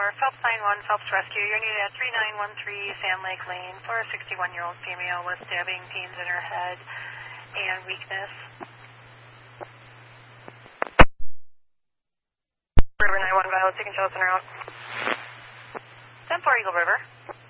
Phelps 91, Phelps Rescue. You're needed at 3913 Sand Lake Lane for a 61-year-old female with stabbing pains in her head and weakness. River 91, Violet, taking Charleston route. 10-4 Eagle River.